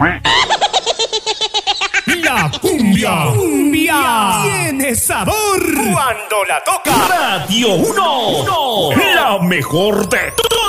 La cumbia tiene sabor cuando la toca Radio 1, la mejor de todas.